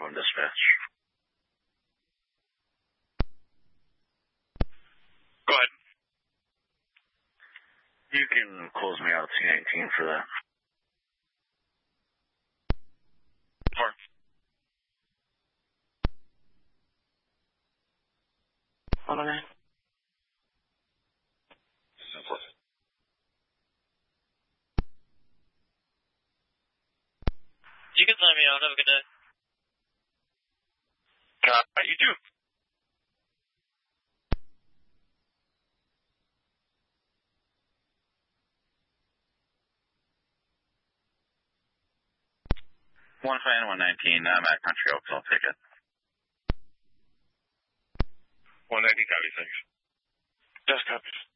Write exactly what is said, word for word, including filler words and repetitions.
One dispatch. Go ahead. You can close me out T nineteen for that. Four. Hold on, man. You can sign me out. Have a good day. Uh, you do. One fan, one nineteen. I'm at Country Oaks. I'll take it. One nineteen copies, thanks. Just copies.